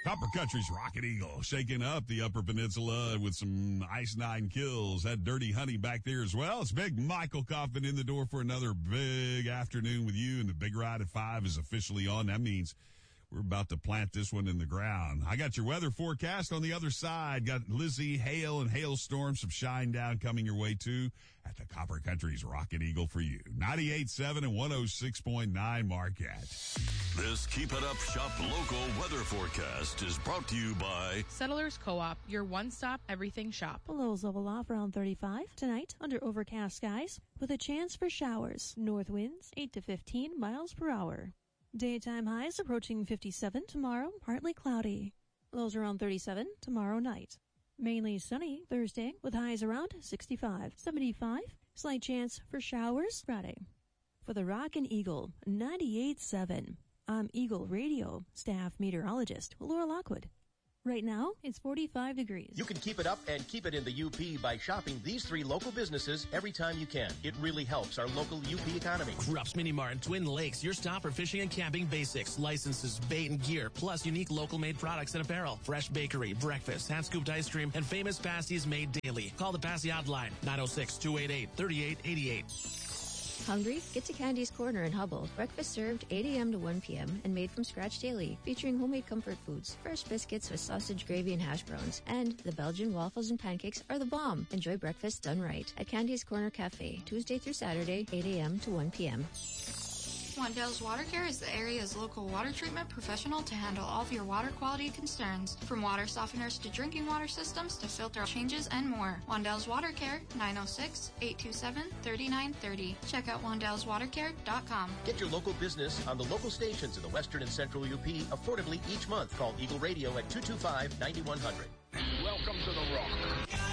Copper Country's Rocket Eagle shaking up the Upper Peninsula with some Ice 9 kills. That Dirty Honey back there as well. It's Big Michael Kaufman in the door for another big afternoon with you, and the Big Ride at 5 is officially on. That means we're about to plant this one in the ground. I got your weather forecast on the other side. Got Lizzie, hail and hailstorms, some shine down coming your way too at the Copper Country's Rocket Eagle for you. 98.7 and 106.9 Marquette. This Keep It Up Shop Local weather forecast is brought to you by Settlers Co-op, your one-stop everything shop. Lows level off around 35. Tonight, under overcast skies, with a chance for showers. North winds, 8 to 15 miles per hour. Daytime highs approaching 57 tomorrow, partly cloudy. Lows around 37 tomorrow night. Mainly sunny Thursday, with highs around 65, 75. Slight chance for showers Friday. For the Rockin' Eagle, 98.7. I'm Eagle Radio staff meteorologist Laura Lockwood. Right now, it's 45 degrees. You can keep it up and keep it in the UP by shopping these 3 local businesses every time you can. It really helps our local UP economy. Rupp's Mini Mart in Twin Lakes, your stop for fishing and camping basics, licenses, bait and gear, plus unique local made products and apparel. Fresh bakery, breakfast, hand-scooped ice cream, and famous pasties made daily. Call the Passy hotline, 906-288-3888. Hungry? Get to Candy's Corner in Hubble. Breakfast served 8 a.m. to 1 p.m. and made from scratch daily, featuring homemade comfort foods, fresh biscuits with sausage gravy and hash browns, and the Belgian waffles and pancakes are the bomb. Enjoy breakfast done right at Candy's Corner Cafe, Tuesday through Saturday, 8 a.m. to 1 p.m. Wandell's Water Care is the area's local water treatment professional to handle all of your water quality concerns, from water softeners to drinking water systems to filter changes and more. Wandell's Water Care, 906-827-3930. Check out wandellswatercare.com. Get your local business on the local stations in the Western and Central UP affordably each month. Call Eagle Radio at 225-9100. Welcome to the Rock.